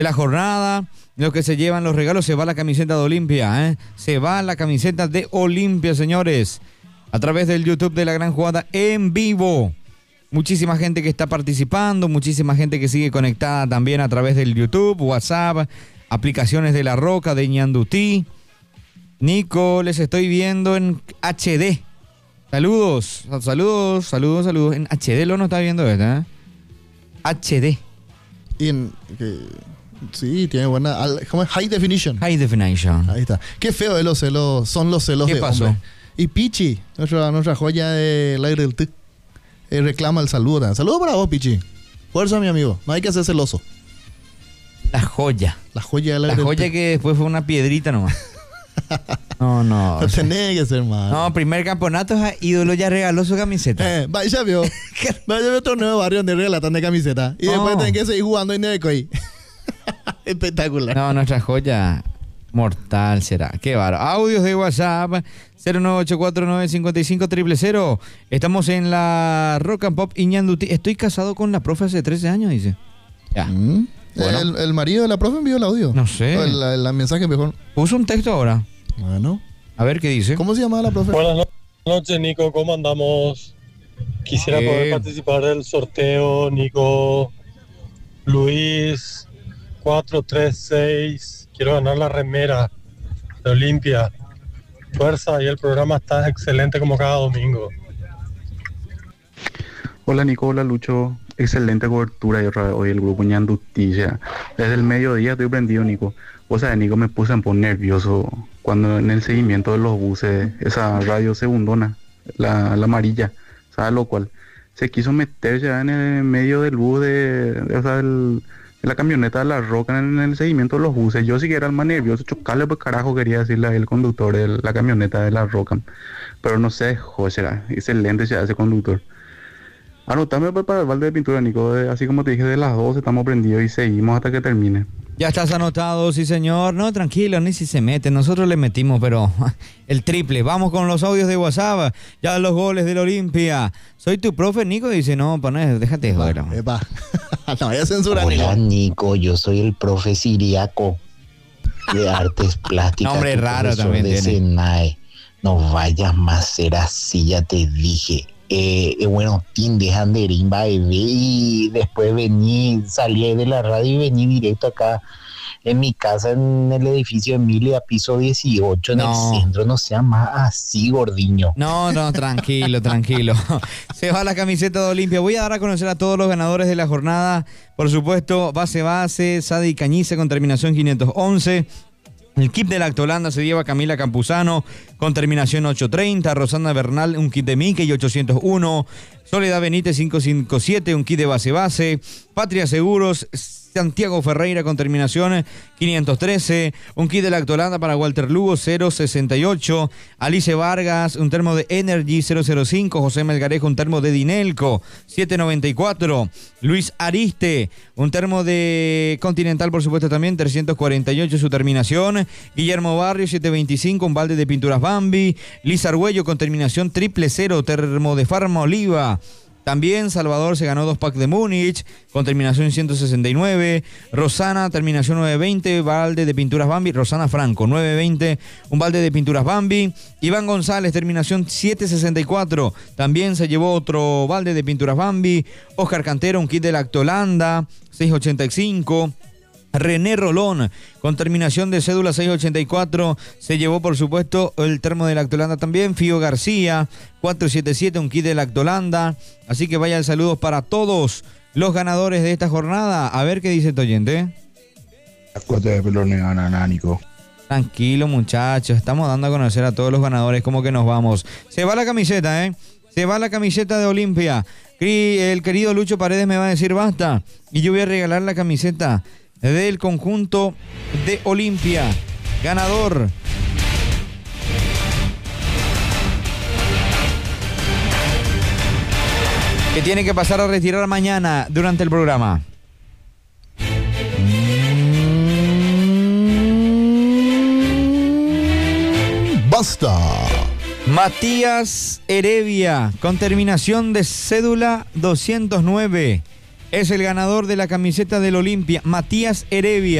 de la jornada. Los que se llevan los regalos, se va la camiseta de Olimpia, ¿eh? Se va la camiseta de Olimpia, señores. A través del YouTube de La Gran Jugada en vivo. Muchísima gente que está participando, muchísima gente que sigue conectada también a través del YouTube, WhatsApp, aplicaciones de La Roca, de Ñandutí. Nico, les estoy viendo en HD. Saludos. En HD lo no está viendo esta, ¿eh? HD. Sí, tiene buena... ¿Cómo es? High definition. High definition. Ahí está. Qué feo de los celos, son los celos de pasó? hombre. Y Pichi, nuestra joya del aire del TIC, reclama el saludo. Saludo para vos, Pichi. Fuerza, mi amigo. No hay que ser celoso. La joya. La joya del aire La del joya TIC. que después fue una piedrita nomás. No. No tenés que ser malo. No, primer campeonato, ídolo ya regaló su camiseta. Vaya vio. Vaya vio otro nuevo barrio donde relatan de camiseta. Y después tenés que seguir jugando en Nevecoy. Espectacular. No, nuestra joya mortal será. Qué bárbaro. Audios de WhatsApp 09849550000. Estamos en la Rock and Pop Iñandutí. Estoy casado con la profe hace 13 años, dice. Ya. Bueno. El marido de la profe envió el audio. No sé. El mensaje mejor. Puso un texto ahora. Bueno. A ver qué dice. ¿Cómo se llama la profe? Buenas noches, Nico. ¿Cómo andamos? Quisiera poder participar del sorteo, Nico. Luis 436. Quiero ganar la remera de Olimpia. Fuerza, y el programa está excelente como cada domingo. Hola Nico, hola Lucho. Excelente cobertura y otra vez hoy el grupo Ñandutí. Desde el mediodía estoy prendido, Nico. O sea, Nico, me puse un poco nervioso cuando en el seguimiento de los buses, esa radio segundona, la amarilla, ¿sabes? Lo cual se quiso meter ya en el medio del bus de la camioneta de La Roca en el seguimiento de los buses. Yo sí que era el más nervioso, chocarle pues carajo quería decirle a el conductor de la camioneta de La Roca. Pero no sé, joder, excelente ya ese conductor. Anotame pues para el balde de pintura, Nico, así como te dije, de las 12 estamos prendidos y seguimos hasta que termine. Ya estás anotado, sí señor. No, tranquilo, ni si se mete. Nosotros le metimos, pero el triple. Vamos con los audios de WhatsApp. Ya los goles del Olimpia. Soy tu profe, Nico. Dice, no, déjate de joder. No vaya a censurar. Hola, Nico. Yo soy el profe Siriaco de Artes Plásticas. Nombre raro también de tiene. Senai. No vayas más a ser así, ya te dije. Bueno, Tim de Janderimba, bebé, y después salí de la radio y vení directo acá en mi casa, en el edificio Emilia, piso 18, en el centro. No sea más así, gordiño. No, tranquilo. Se va la camiseta de Olimpia. Voy a dar a conocer a todos los ganadores de la jornada. Por supuesto, base, Sadi Cañiza con terminación 511. El kit de Lactolanda se lleva Camila Campuzano con terminación 830, Rosana Bernal un kit de Mickey 801, Soledad Benítez 557, un kit de base, Patria Seguros, Santiago Ferreira con terminación 513, un kit de Lactolanda para Walter Lugo 068, Alice Vargas, un termo de Energy 005, José Melgarejo, un termo de Dinelco 794, Luis Ariste, un termo de Continental por supuesto también 348 su terminación, Guillermo Barrio 725, un balde de pinturas Bambi, Liz Argüello con terminación 000, termo de Farma Oliva. También Salvador se ganó 2 packs de Múnich con terminación 169. Rosana, terminación 920, balde de pinturas Bambi. Rosana Franco, 920, un balde de pinturas Bambi. Iván González, terminación 764. También se llevó otro balde de pinturas Bambi. Oscar Cantero, un kit de Lactolanda, 685. René Rolón, con terminación de cédula 684, se llevó por supuesto el termo de Lactolanda también. Fío García, 477, un kit de Lactolanda. Así que vayan saludos para todos los ganadores de esta jornada. A ver qué dice este oyente. Nico. Tranquilo, muchachos, estamos dando a conocer a todos los ganadores cómo que nos vamos. Se va la camiseta, se va la camiseta de Olimpia. El querido Lucho Paredes me va a decir basta y yo voy a regalar la camiseta del conjunto de Olimpia. Ganador. Que tiene que pasar a retirar mañana durante el programa. Basta. Matías Heredia, con terminación de cédula 209. es el ganador de la camiseta del Olimpia, Matías Heredia.